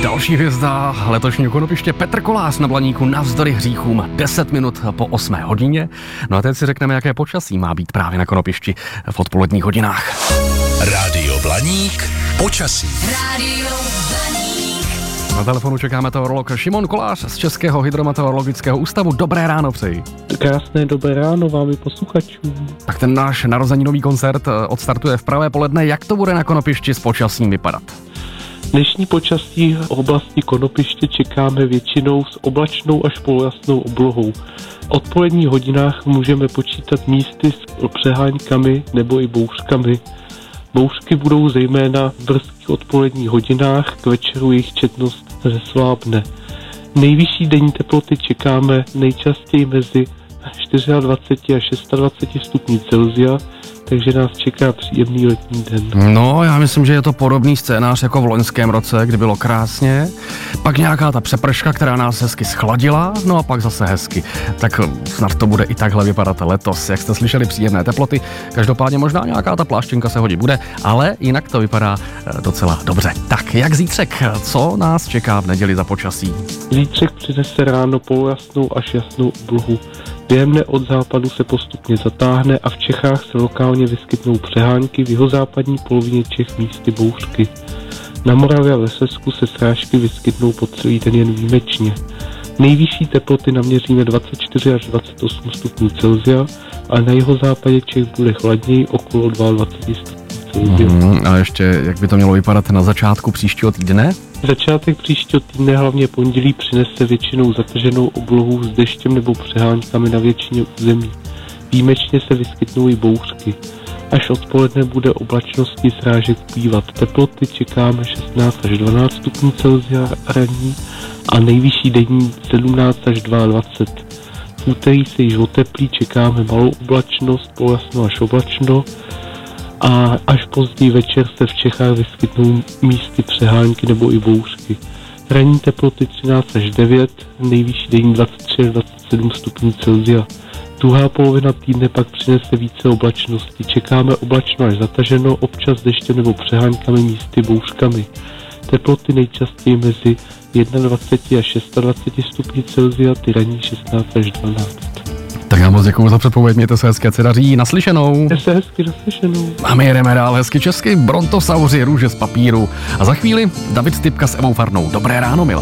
Další hvězda letošního konopiště Petr Kolář na Blaníku navzdory hříchům 10 minut po 8 hodině. No a teď si řekneme, jaké počasí má být právě na konopišti v odpoledních hodinách. Rádio Blaník, počasí. Rádio Blaník. Na telefonu čeká meteorolog Šimon Kolář z Českého hydrometeorologického ústavu. Dobré ráno přeji. Krásné dobré ráno vám i posluchačům. Tak ten náš narozeninový koncert odstartuje v pravé poledne. Jak to bude na konopišti s počasím vypadat? Dnešní počasí v oblasti konopiště čekáme většinou s oblačnou až polojasnou oblohou. V odpoledních hodinách můžeme počítat místy s přeháňkami nebo i bouřkami. Bouřky budou zejména v brzkých odpoledních hodinách, k večeru jejich četnost zeslábne. Nejvyšší denní teploty čekáme nejčastěji mezi 24 a 26 stupňů Celsia, takže nás čeká příjemný letní den. No, já myslím, že je to podobný scénář jako v loňském roce, kdy bylo krásně, pak nějaká ta přeprška, která nás hezky schladila, no a pak zase hezky. Tak snad to bude i takhle vypadat letos, jak jste slyšeli, příjemné teploty. Každopádně možná nějaká ta pláštěnka se hodit bude, ale jinak to vypadá docela dobře. Tak, jak zítřek, co nás čeká v neděli za počasí? Zítřek přinese ráno polojasnou až jasnou oblohu. Během dne od západu se postupně zatáhne a v Čechách se lokálně vyskytnou přehánky, v jihozápadní polovině Čech místy bouřky. Na Moravě a ve Slezsku se srážky vyskytnou po celý den jen výjimečně. Nejvyšší teploty naměříme 24 až 28 stupňů Celsia a na jihozápadě Čech bude chladněji okolo 22 stupňů Celsia. A ještě, jak by to mělo vypadat na začátku příštího týdne? Začátek příštího týdne, hlavně pondělí, přinese většinou zataženou oblohu s deštěm nebo přeháňkami na většině území. Výjimečně se vyskytnou i bouřky. Až odpoledne bude oblačností srážek ubývat. Teploty čekáme 16 až 12 stupňů Celsia ranní a nejvyšší denní 17 až 22. V úterý se již oteplí, čekáme malou oblačnost, polojasno až oblačno a až později večer se v Čechách vyskytnou místy přehánky nebo i bouřky. Ranní teploty 13 až 9, nejvyšší denní 23 až 27 stupňů Celsia. Druhá polovina týdne pak přinese více oblačnosti. Čekáme oblačno až zataženo, občas deštěm nebo přeháňkami místy bouřkami. Teploty nejčastěji mezi 21 až 26 stupňů Celsia, ty ranní 16 až 12. Tak já moc děkuju za předpověď, mějte se hezky, daří, naslyšenou. Mějte se hezky, naslyšenou. A my jedeme dál hezky česky, Brontosauři, růže z papíru. A za chvíli David Stypka s Evou Farnou. Dobré ráno, milé.